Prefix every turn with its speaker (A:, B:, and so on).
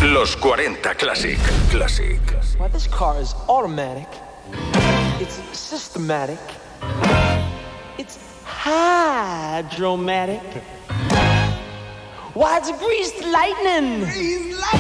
A: Los 40 Classic.
B: Well, this car is automatic. It's systematic. It's hydromatic. Why, it's greased lightning.